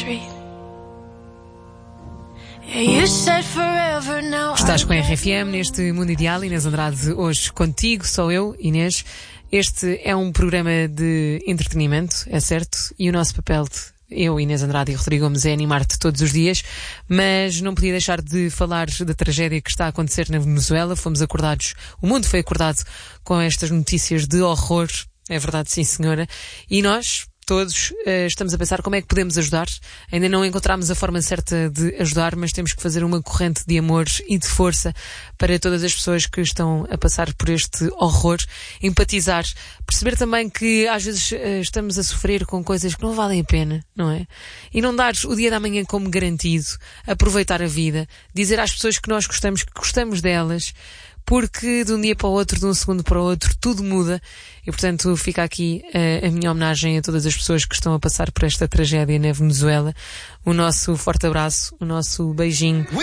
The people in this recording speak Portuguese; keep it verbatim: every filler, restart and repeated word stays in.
Estás com a R F M neste Mundo Ideal. Inês Andrade hoje contigo, sou eu, Inês. Este é um programa de entretenimento, é certo, e o nosso papel de eu, Inês Andrade e Rodrigo Gomes é animar-te todos os dias, mas não podia deixar de falar da tragédia que está a acontecer na Venezuela. Fomos acordados, o mundo foi acordado com estas notícias de horror, é verdade, sim senhora, e nós todos uh, estamos a pensar como é que podemos ajudar. Ainda não encontramos a forma certa de ajudar, mas temos que fazer uma corrente de amor e de força para todas as pessoas que estão a passar por este horror, empatizar, perceber também que às vezes uh, estamos a sofrer com coisas que não valem a pena, não é? E não dar o dia da manhã como garantido, aproveitar a vida, dizer às pessoas que nós gostamos, que gostamos delas, porque de um dia para o outro, de um segundo para o outro, tudo muda. E portanto fica aqui uh, a minha homenagem a todas as pessoas que estão a passar por esta tragédia na Venezuela. O nosso forte abraço, o nosso beijinho